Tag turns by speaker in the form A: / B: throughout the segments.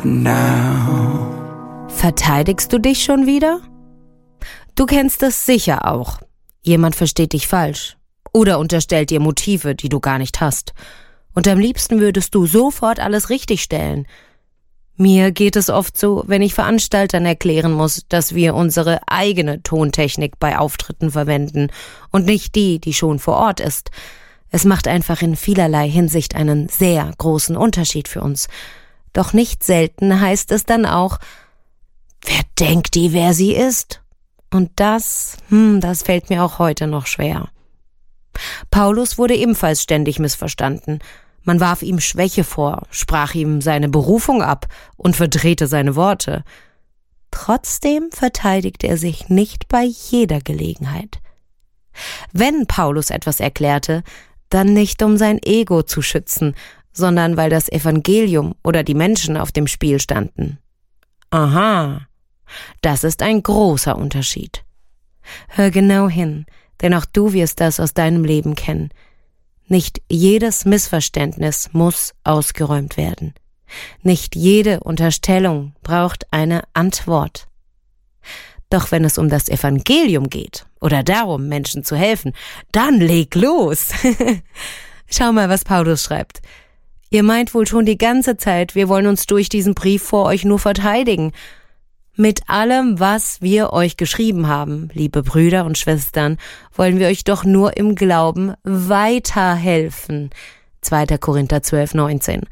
A: now.
B: Verteidigst du dich schon wieder? Du kennst es sicher auch. Jemand versteht dich falsch oder unterstellt dir Motive, die du gar nicht hast. Und am liebsten würdest du sofort alles richtigstellen. Mir geht es oft so, wenn ich Veranstaltern erklären muss, dass wir unsere eigene Tontechnik bei Auftritten verwenden und nicht die schon vor Ort ist. Es macht einfach in vielerlei Hinsicht einen sehr großen Unterschied für uns. Doch nicht selten heißt es dann auch, wer denkt die, wer sie ist? Und das fällt mir auch heute noch schwer. Paulus wurde ebenfalls ständig missverstanden. Man warf ihm Schwäche vor, sprach ihm seine Berufung ab und verdrehte seine Worte. Trotzdem verteidigte er sich nicht bei jeder Gelegenheit. Wenn Paulus etwas erklärte, dann nicht um sein Ego zu schützen, sondern weil das Evangelium oder die Menschen auf dem Spiel standen. Aha, das ist ein großer Unterschied. Hör genau hin, denn auch du wirst das aus deinem Leben kennen. Nicht jedes Missverständnis muss ausgeräumt werden. Nicht jede Unterstellung braucht eine Antwort. Doch wenn es um das Evangelium geht oder darum, Menschen zu helfen, dann leg los. Schau mal, was Paulus schreibt. Ihr meint wohl schon die ganze Zeit, wir wollen uns durch diesen Brief vor euch nur verteidigen. Mit allem, was wir euch geschrieben haben, liebe Brüder und Schwestern, wollen wir euch doch nur im Glauben weiterhelfen. 2. Korinther 12,19.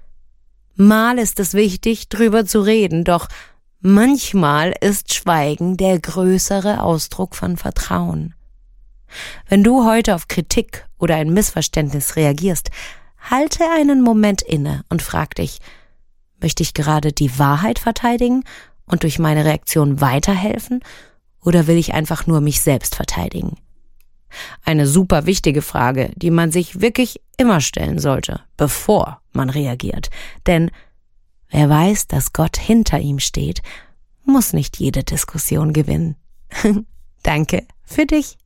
B: Mal ist es wichtig, drüber zu reden, doch manchmal ist Schweigen der größere Ausdruck von Vertrauen. Wenn du heute auf Kritik oder ein Missverständnis reagierst, halte einen Moment inne und frag dich, möchte ich gerade die Wahrheit verteidigen und durch meine Reaktion weiterhelfen, oder will ich einfach nur mich selbst verteidigen? Eine super wichtige Frage, die man sich wirklich immer stellen sollte, bevor man reagiert. Denn wer weiß, dass Gott hinter ihm steht, muss nicht jede Diskussion gewinnen. Danke für dich.